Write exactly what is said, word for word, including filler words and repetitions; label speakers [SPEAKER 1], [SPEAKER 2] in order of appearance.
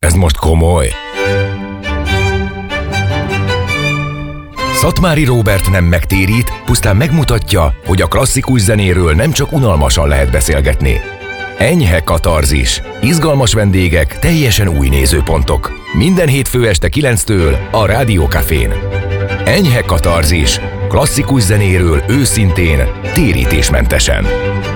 [SPEAKER 1] Ez most komoly. Szatmári Róbert nem megtérít, pusztán megmutatja, hogy a klasszikus zenéről nem csak unalmasan lehet beszélgetni. Enyhe katarzis. Izgalmas vendégek, teljesen új nézőpontok. Minden hétfő este kilenctől a Rádió Cafén. Enyhe katarzis. Klasszikus zenéről őszintén, térítésmentesen.